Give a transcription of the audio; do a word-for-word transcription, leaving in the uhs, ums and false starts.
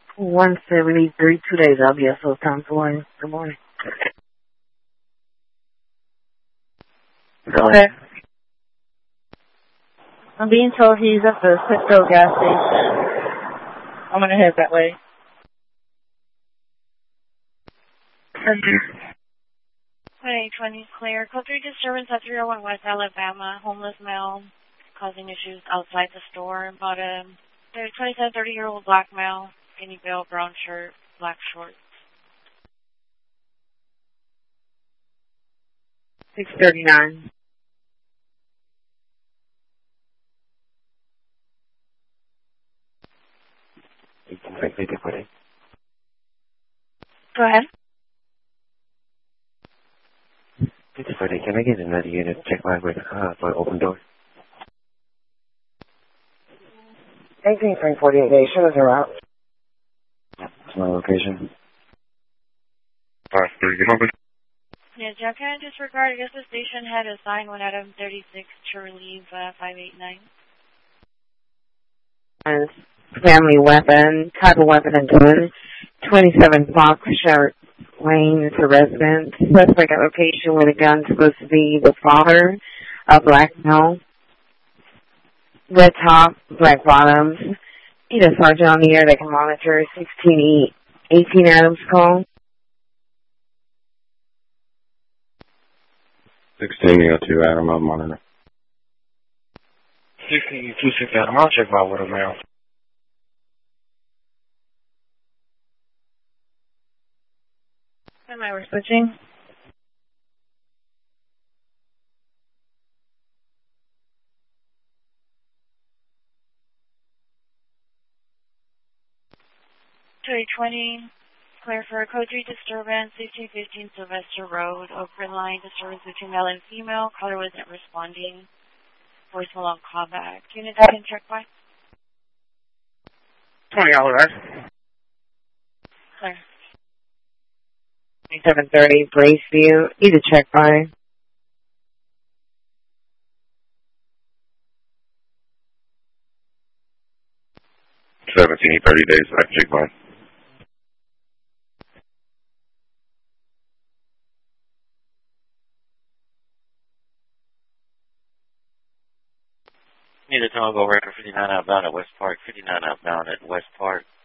one seventy-three, two days. I'll be at South Town tomorrow. Good morning. Go ahead. I'm being told he's at the Cisco gas station. I'm going to head that way. twenty twenty clear. Code three disturbance at three oh one West Alabama. Homeless male causing issues outside the store. About a twenty-seven, thirty-year-old black male. Skinny bill, brown shirt, black shorts. six thirty-nine. Go ahead. Friday, can I get another unit to check line with uh, for open door? eighteen Frank forty-eight days. Show us around. That's my location. Alright, there you go. Yeah, Jack, can I disregard? I guess the station had assigned one Adam thirty-six to relieve uh, five eight nine. Family weapon, type of weapon and gun. twenty-seven Fox Shirt Lane to residence. Suspect at location with a gun supposed to be the father, a black male. Red top, black bottoms. Need a sergeant on the air that can monitor sixteen eighteen Adams call. sixteen oh two Adam, I'll monitor. sixteen two six Adam, I'll check my water now. Am I we're switching? twenty twenty, clear for a code three disturbance, sixteen fifteen Sylvester Road, open line, disturbance between male and female, caller wasn't responding, voicemail on callback. Unit I can check by? twenty hours. Clear. twenty-seven thirty Braceview. Need to check by. seventeen thirty days, I can check mine. Need a Tongo record fifty-nine outbound at West Park, fifty-nine outbound at West Park.